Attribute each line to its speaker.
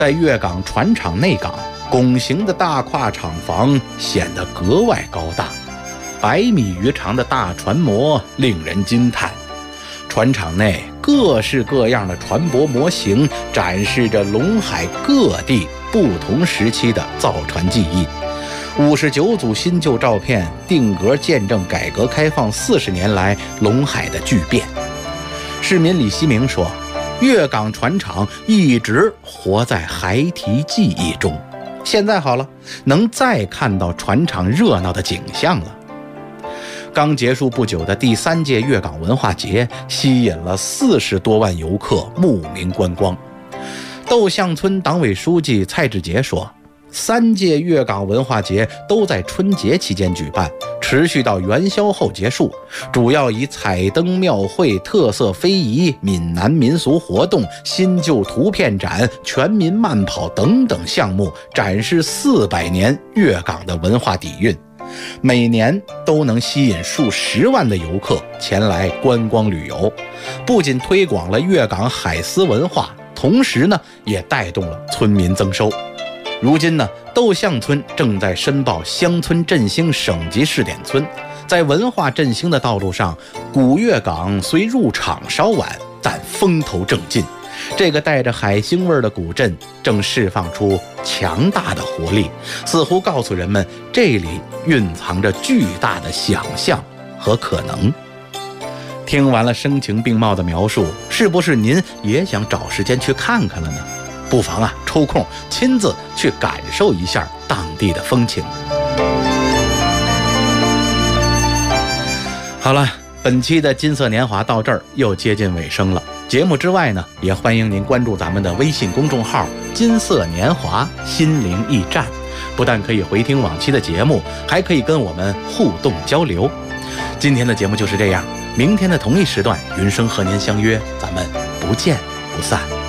Speaker 1: 在粤港船厂内港，拱形的大跨厂房显得格外高大，100米余长的大船模令人惊叹。船厂内各式各样的船舶模型展示着陇海各地不同时期的造船技艺。59组新旧照片定格见证改革开放40年来陇海的巨变。市民李希明说，粤港船厂一直活在孩提记忆中，现在好了，能再看到船厂热闹的景象了。刚结束不久的第3届粤港文化节吸引了40多万游客慕名观光。窦巷村党委书记蔡志杰说，3届粤港文化节都在春节期间举办，持续到元宵后结束，主要以彩灯庙会、特色非遗、闽南民俗活动、新旧图片展、全民慢跑等等项目，展示400年粤港的文化底蕴，每年都能吸引数十万的游客前来观光旅游，不仅推广了粤港海丝文化，同时呢，也带动了村民增收。如今呢，窦巷村正在申报乡村振兴省级试点村。在文化振兴的道路上，古粤港虽入场稍晚，但风头正劲。这个带着海腥味的古镇正释放出强大的活力，似乎告诉人们这里蕴藏着巨大的想象和可能。听完了声情并茂的描述，是不是您也想找时间去看看了呢？不妨抽空亲自去感受一下当地的风情。好了，本期的金色年华到这儿又接近尾声了。节目之外呢，也欢迎您关注咱们的微信公众号金色年华心灵驿站，不但可以回听往期的节目，还可以跟我们互动交流。今天的节目就是这样，明天的同一时段云生和您相约，咱们不见不散。